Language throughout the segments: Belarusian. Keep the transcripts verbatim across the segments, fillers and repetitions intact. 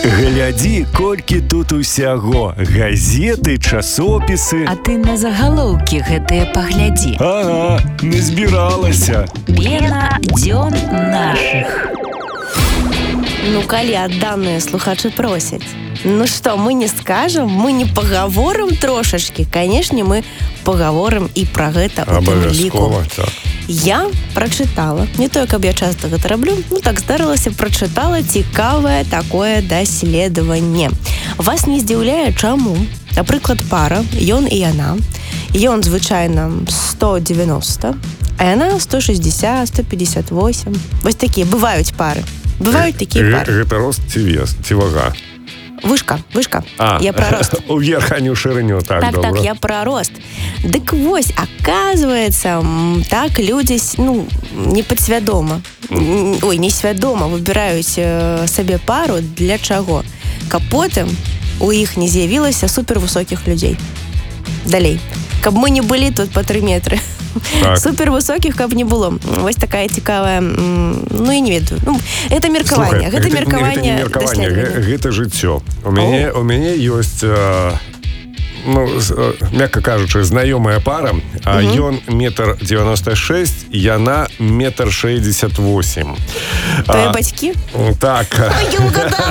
Глядзі, колькі тут усяго. Газеты, часопісы. А ты на загалоўкі гэтыя паглядзі. Ага, не збіралася. Пена дзён нашых. Ну, калі адданыя слухачы просяць. Ну што, мы не скажам, мы не пагаворым трошачкі. Канешне, мы пагаворым і пра гэта ў тым ліку. Так. Я прачытала, не то, каб я часта гэта раблю, ну так здарылася, прачытала цікавае такое даследаванне. Вас не здзіўляе, чаму? Напрыклад, пара, ён і яна. Ён звычайна сто девяносто, а яна сто шестьдесят, сто пятьдесят восемь. Вось такія, бываюць пары. Бываюць такія пары. Гэта рост ці вес, ці вага? Вышка, вышка. А, я про рост. Уверх, а не ў шырыню, так, так, добра. Так, я про рост. Дык вось, оказывается, так люди, ну, не подсвядома, mm. ой, не свядома выбіраюць э, сабе пару для чаго? Каб потым у іх не з'явілася супервысокіх людзей. Далей. Каб мы не былі тут по три метры. Так. Супервысокіх, каб не было. Вось такая цікавая, ну, я не ведаю. Ну, это меркаванне. Слухай, гэта, гэта меркаванне, гэта, меркаванне. Гэта жыццё. У мяне, у мяне ёсць, э, ну, э, мякка кажучы, знаёмая пара, а угу. ён метр девяносто шесть, яна метр шестьдесят восемь. Твои а, бацькі? Так. Ой, я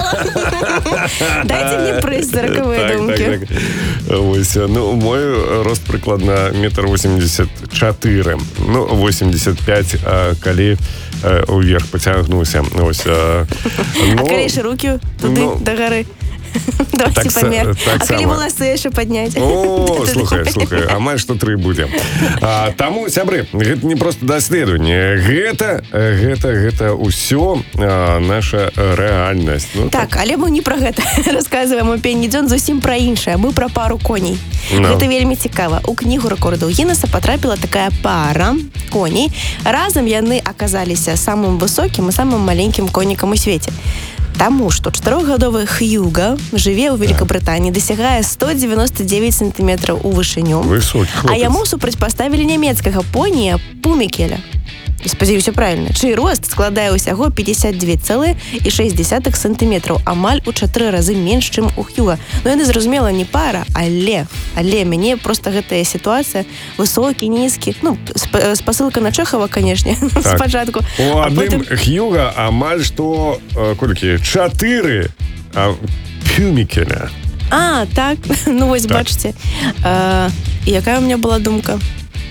угадала. Дайте мне прыз за роковые так, думки. Так, так. Ось, ну, мой рост прыкладна метр восемьдесят четыре, ну, восемьдесят пять, а, калі а, уверх поцягнуўся. Ось, а, ну, а калі ж руки туды, ну, до горы? Давайте так, помер. Так а калі волосы яшчэ падняць? О, слухай, слухай, амаль што тры будзе. А, таму, сябры, гэта не проста даследаванне. Гэта, гэта, гэта ўсё а, наша рэальнасць. Ну, так, так, але мы не пра гэта расказваем у Пені дзён, зусім пра іншае. Мы пра пару коней. No. Гэта вельмі цікава. У кнігу рэкордаў Гіннеса потрапіла такая пара коней. Разам яны аказаліся самым высокім і самым маленькім конікам у свеце. Таму што чатырохгадовы Хьюга жыве ў Великабрытаніі, дасягае сто девяносто девять сантиметраў у вышыню. Высокі хлопец. А яму супрацьпаставілі нямецкага понія Пумікеля. Спадзяюся, правільна. Чый рост складае ўсяго пятьдесят два целых шесть десятых сантиметраў, амаль у чатыры разы менш, чым у Хьюга. Ну, яны, зразумела, не пара, але, але мяне проста гэтая сітуацыя, высокі, нізкі, ну, спасылка на Чэхава, канешне, так. Спачатку. У адным потым... Хьюга амаль што, колькі, чатыры, а Пумікеля. А, так, ну, вось, так. Бачыце. А, якая у меня была думка?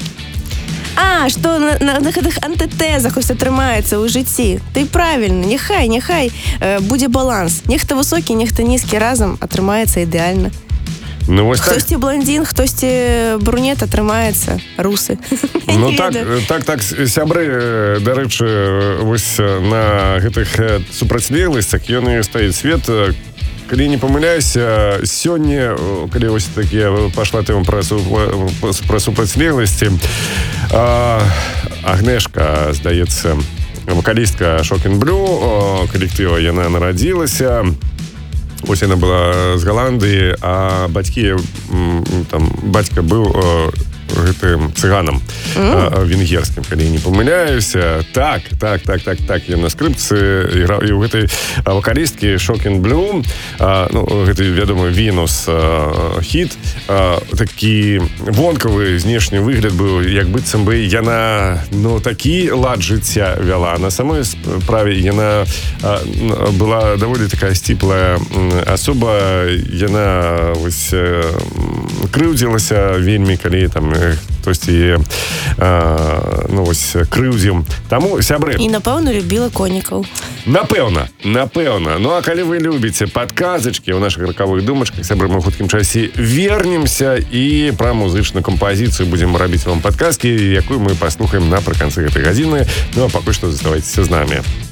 А, што на, на, на гэтых антытэзах усё трымаецца ў жыцці. Ты правільна, няхай, няхай э, будзе баланс. Нехта высокі, нехта нізкі, разам атрымаецца ідэальна. Ну, вось хтосьці так... блондзін, хтосьці брунет, атрымаецца русы. Ну так, так, так, сябры, дарэчы, вось на гэтых супрацьлегласцях ён і стаіць свет. Калі не памыляюся, сёння, калі вось такі пашла тэма пра, пра супрацьлегласці, Агнешка, здаецца, вакалістка Шокін Блю, калектыва, яна нарадзілася. Ось яна была з Галандыі, а бацькі, там, бацька быў гэтым цыганам mm. венгерскім, калі не памыляюся. Так, так, так, так, так, я на скрыпцы іграў, і ў гэтай вакалісткі Шокін Блю, ну, гэты, вядомы, Венус хіт, такі вонкавы знешні выгляд быў, як быццам бы яна, ну, такі лад жыцця вяла. На самой справе яна была даволі такая сціплая асоба, яна вось крыўдзілася вельмі, калі там хтосьці ну вось крыўдзіў. Таму, сябры, і напэўна любіла конікаў. Напэўна, напэўна. Ну а калі вы любіце падказачкі ў нашых ракавых думачках, сябры, мы ў хуткім часе вернемся і пра музычную кампазіцыю будзем рабіць вам падказкі, якую мы паслухаем напрыканцы гэтай гадзіны. Ну а пакуль што заставайцеся з намі.